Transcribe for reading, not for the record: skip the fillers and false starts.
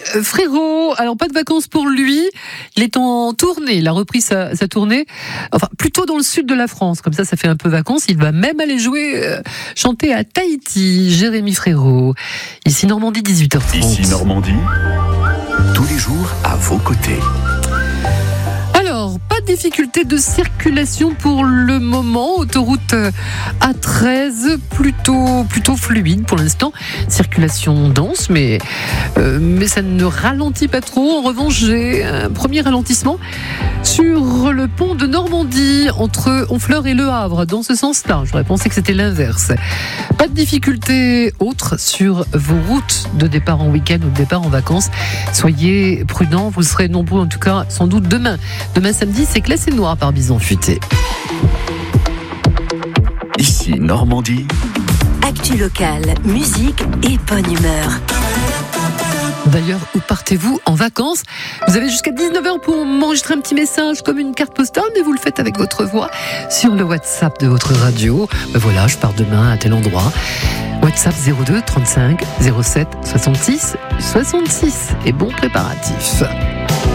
Frérot, alors pas de vacances pour lui, il est en tournée, il a repris sa tournée, enfin plutôt dans le sud de la France, comme ça fait un peu vacances, il va même aller chanter à Tahiti, Jérémy Frérot. Ici Normandie, 18h30. Ici Normandie, tous les jours à vos côtés. Alors, pas de difficulté de circulation pour le moment. Autoroute A13, plutôt fluide pour l'instant. Circulation dense, mais ça ne ralentit pas trop. En revanche, j'ai un premier ralentissement sur le pont de Normandie, entre Honfleur et Le Havre. Dans ce sens-là, j'aurais pensé que c'était l'inverse. Pas de difficulté autre sur vos routes de départ en week-end ou de départ en vacances. Soyez prudents, vous serez nombreux en tout cas, sans doute demain. Demain samedi, c'est classé noir par bison futé. Ici Normandie. Actu locale, musique et bonne humeur. D'ailleurs, où partez-vous en vacances ? Vous avez jusqu'à 19h pour m'enregistrer un petit message comme une carte postale, mais vous le faites avec votre voix sur le WhatsApp de votre radio. Ben voilà, je pars demain à tel endroit. WhatsApp 02 35 07 66 66. Et bon préparatif.